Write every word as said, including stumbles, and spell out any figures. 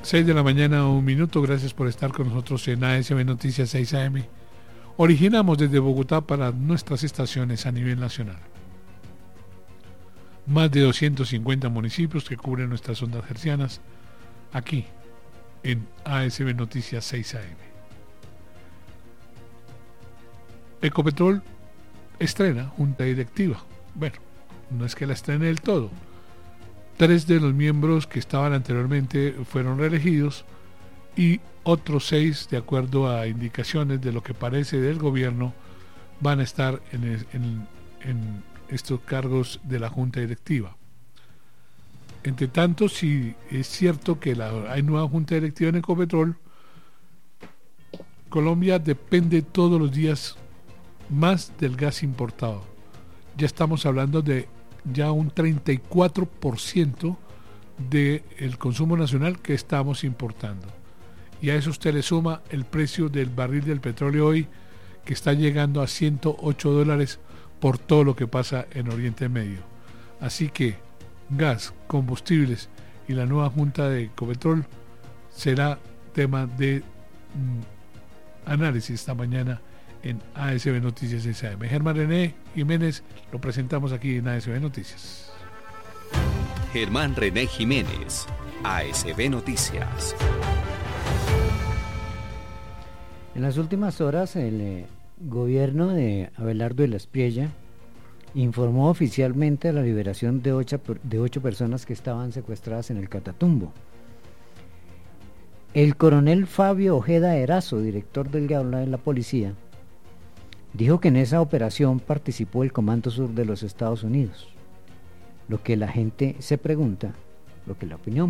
seis de la mañana, un minuto. Gracias por estar con nosotros en A S B Noticias seis A M. Originamos desde Bogotá para nuestras estaciones a nivel nacional. Más de doscientos cincuenta municipios que cubren nuestras ondas hercianas aquí en A S B Noticias seis A M. Ecopetrol estrena junta directiva. Bueno, no es que la estrene del todo. Tres de los miembros que estaban anteriormente fueron reelegidos y otros seis, de acuerdo a indicaciones de lo que parece del gobierno, van a estar en, el, en, en estos cargos de la junta directiva. Entre tanto, si es cierto que la, hay nueva junta directiva en Ecopetrol, Colombia depende todos los días más del gas importado. Ya estamos hablando de ya un treinta y cuatro por ciento del consumo nacional que estamos importando. Y a eso usted le suma el precio del barril del petróleo hoy, que está llegando a ciento ocho dólares por todo lo que pasa en Oriente Medio. Así que gas, combustibles y la nueva junta de Ecopetrol será tema de mmm, análisis esta mañana en A S B Noticias S A M. Germán René Jiménez lo presentamos aquí en A S B Noticias. Germán René Jiménez, A S B Noticias. En las últimas horas, el eh, gobierno de Abelardo de la Espriella informó oficialmente de la liberación de ocho, de ocho personas que estaban secuestradas en el Catatumbo. El coronel Fabio Ojeda Erazo, director del Gaula de la Policía, dijo que en esa operación participó el Comando Sur de los Estados Unidos. Lo que la gente se pregunta, lo que la opinión